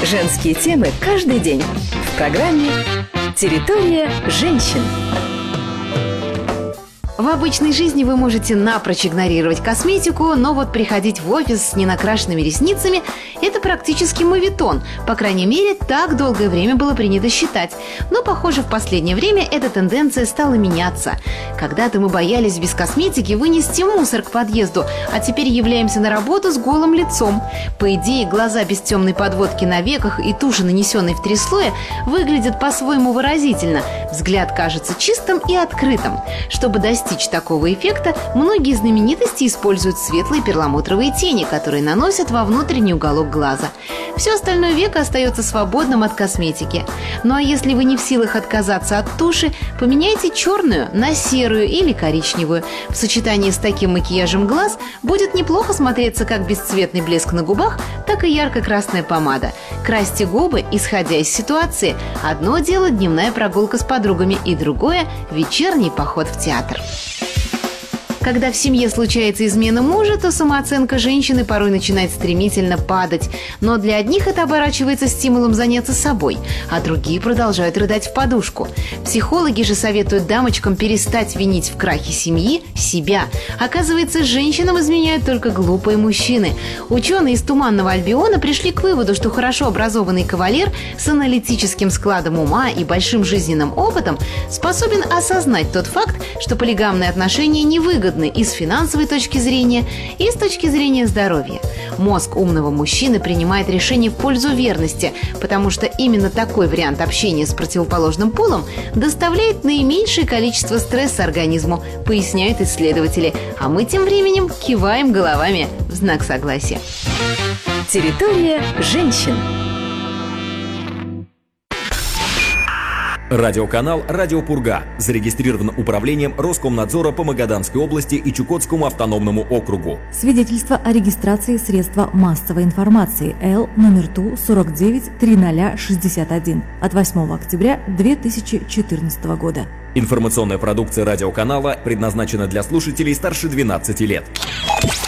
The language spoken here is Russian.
Женские темы каждый день в программе «Территория женщин». В обычной жизни вы можете напрочь игнорировать косметику, но вот приходить в офис с ненакрашенными ресницами – это практически моветон. По крайней мере, так долгое время было принято считать. Но, похоже, в последнее время эта тенденция стала меняться. Когда-то мы боялись без косметики вынести мусор к подъезду, а теперь являемся на работу с голым лицом. По идее, глаза без темной подводки на веках и туши, нанесенной в 3 слоя, выглядят по-своему выразительно. Взгляд кажется чистым и открытым. Чтобы достичь такого эффекта, многие знаменитости используют светлые перламутровые тени, которые наносят во внутренний уголок глаза. Все остальное веко остается свободным от косметики. Ну а если вы не в силах отказаться от туши, поменяйте черную на серую или коричневую. В сочетании с таким макияжем глаз будет неплохо смотреться как бесцветный блеск на губах, так и ярко-красная помада. Красьте губы, исходя из ситуации. Одно дело дневная прогулка с подругами, и другое – вечерний поход в театр. Когда в семье случается измена мужа, то самооценка женщины порой начинает стремительно падать. Но для одних это оборачивается стимулом заняться собой, а другие продолжают рыдать в подушку. Психологи же советуют дамочкам перестать винить в крахе семьи себя. Оказывается, женщинам изменяют только глупые мужчины. Ученые из Туманного Альбиона пришли к выводу, что хорошо образованный кавалер с аналитическим складом ума и большим жизненным опытом способен осознать тот факт, что полигамные отношения невыгодны и с финансовой точки зрения, и с точки зрения здоровья. Мозг умного мужчины принимает решение в пользу верности, потому что именно такой вариант общения с противоположным полом доставляет наименьшее количество стресса организму, поясняют исследователи. А мы тем временем киваем головами в знак согласия. Территория женщин. Радиоканал «Радио Пурга» зарегистрирован управлением Роскомнадзора по Магаданской области и Чукотскому автономному округу. Свидетельство о регистрации средства массовой информации Л номер ТУ 493061 от 8 октября 2014 года. Информационная продукция радиоканала предназначена для слушателей старше 12 лет.